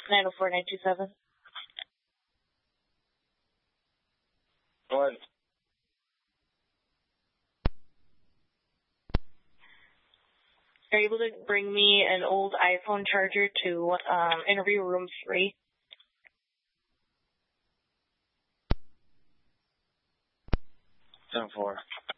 904-927. What? Are you able to bring me an old iPhone charger to interview room 3? 10-4.